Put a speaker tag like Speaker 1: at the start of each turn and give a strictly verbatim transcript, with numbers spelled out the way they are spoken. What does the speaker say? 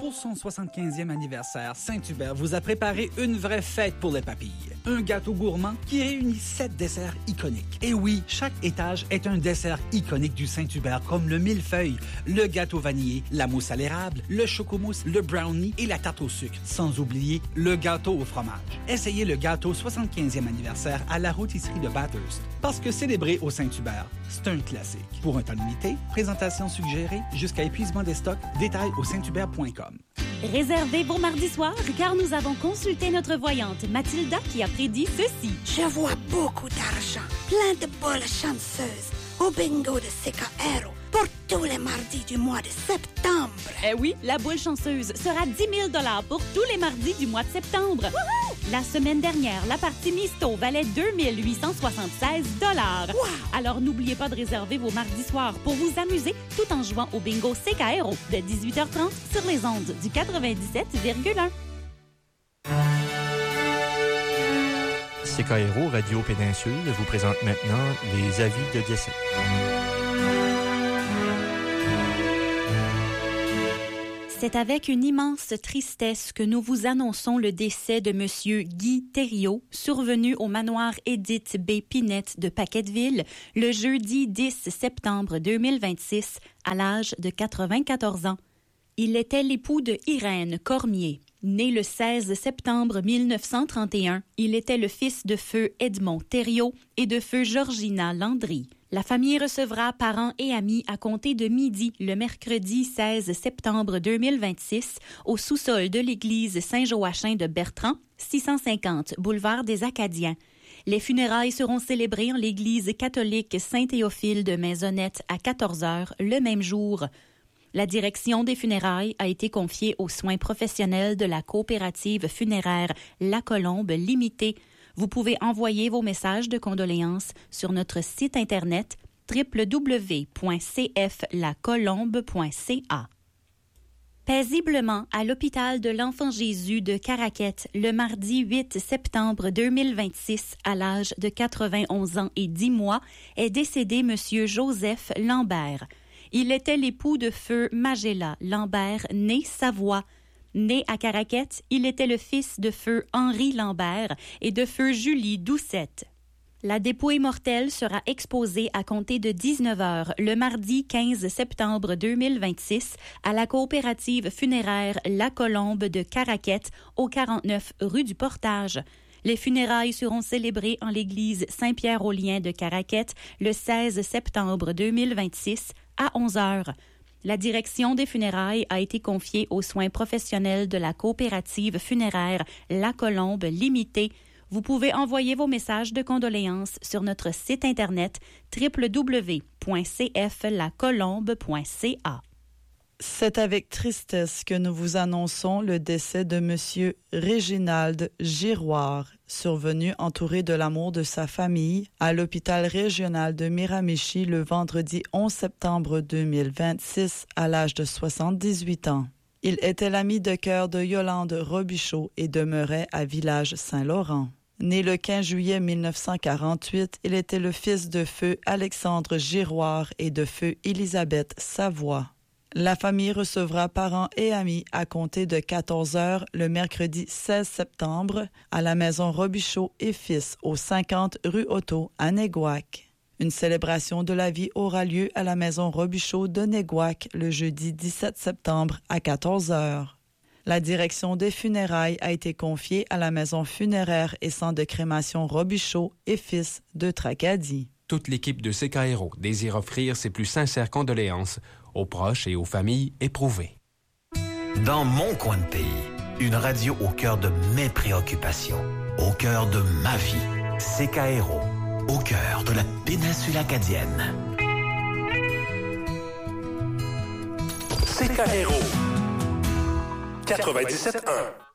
Speaker 1: Pour son soixante-quinzième anniversaire, Saint-Hubert vous a préparé une vraie fête pour les papilles. Un gâteau gourmand qui réunit sept desserts iconiques. Et oui, chaque étage est un dessert iconique du Saint-Hubert, comme le millefeuille, le gâteau vanillé, la mousse à l'érable, le chocomousse, le brownie et la tarte au sucre. Sans oublier le gâteau au fromage. Essayez le gâteau soixante-quinzième anniversaire à la rôtisserie de Bathurst. Parce que célébrer au Saint-Hubert, c'est un classique. Pour un temps limité, présentation suggérée jusqu'à épuisement des stocks. Détails au saint hubert point com.
Speaker 2: Réservez vos mardis soirs car nous avons consulté notre voyante Mathilda qui a prédit ceci.
Speaker 3: Je vois beaucoup d'argent, plein de boules chanceuses au bingo de Secaero pour tous les mardis du mois de septembre.
Speaker 2: Eh oui, la boule chanceuse sera dix mille dollars pour tous les mardis du mois de septembre. Wouhou! La semaine dernière, la partie Misto valait deux mille huit cent soixante-seize dollars.
Speaker 3: Wow!
Speaker 2: Alors n'oubliez pas de réserver vos mardis soirs pour vous amuser tout en jouant au bingo Secaero de dix-huit heures trente sur les ondes du quatre-vingt-dix-sept virgule un.
Speaker 4: Secaero Radio Péninsule vous présente maintenant les avis de décès.
Speaker 2: C'est avec une immense tristesse que nous vous annonçons le décès de M. Guy Thériault, survenu au manoir Édith B. Pinette de Paquetteville le jeudi dix septembre deux mille vingt-six à l'âge de quatre-vingt-quatorze ans. Il était l'époux de Irène Cormier. Né le seize septembre mille neuf cent trente et un, il était le fils de feu Edmond Thériault et de feu Georgina Landry. La famille recevra parents et amis à compter de midi le mercredi seize septembre deux mille vingt-six au sous-sol de l'église Saint-Joachim de Bertrand, six cent cinquante boulevard des Acadiens. Les funérailles seront célébrées en l'église catholique Saint-Théophile de Maisonnette à quatorze heures le même jour. La direction des funérailles a été confiée aux soins professionnels de la coopérative funéraire La Colombe Limitée. Vous pouvez envoyer vos messages de condoléances sur notre site internet w w w point c f la colombe point c a. Paisiblement à l'hôpital de l'Enfant Jésus de Caraquette le mardi huit septembre deux mille vingt-six à l'âge de quatre-vingt-onze ans et dix mois est décédé M. Joseph Lambert. Il était l'époux de feu Magella Lambert, né Savoie. Né à Caraquette, il était le fils de feu Henri Lambert et de feu Julie Doucette. La dépouille mortelle sera exposée à compter de dix-neuf heures le mardi quinze septembre deux mille vingt-six à la coopérative funéraire La Colombe de Caraquette au quarante-neuf rue du Portage. Les funérailles seront célébrées en l'église Saint-Pierre-aux-Liens de Caraquette le seize septembre deux mille vingt-six à onze heures. La direction des funérailles a été confiée aux soins professionnels de la coopérative funéraire La Colombe Limitée. Vous pouvez envoyer vos messages de condoléances sur notre site internet w w w point c f la colombe point c a.
Speaker 5: C'est avec tristesse que nous vous annonçons le décès de M. Réginald Giroir, survenu entouré de l'amour de sa famille à l'hôpital régional de Miramichi le vendredi onze septembre deux mille vingt-six à l'âge de soixante-dix-huit ans. Il était l'ami de cœur de Yolande Robichaud et demeurait à Village-Saint-Laurent. Né le quinze juillet mille neuf cent quarante-huit, il était le fils de feu Alexandre Giroir et de feu Élisabeth Savoie. La famille recevra parents et amis à compter de quatorze heures le mercredi seize septembre à la maison Robichaud et Fils au cinquante rue Otto à Néguac. Une célébration de la vie aura lieu à la maison Robichaud de Néguac le jeudi dix-sept septembre à quatorze heures. La direction des funérailles a été confiée à la maison funéraire et centre de crémation Robichaud et Fils de Tracadie.
Speaker 6: Toute l'équipe de Secaero désire offrir ses plus sincères condoléances aux proches et aux familles éprouvées.
Speaker 7: Dans mon coin de pays, une radio au cœur de mes préoccupations, au cœur de ma vie. Secaero, au cœur de la péninsule acadienne.
Speaker 8: Secaero quatre-vingt-dix-sept un.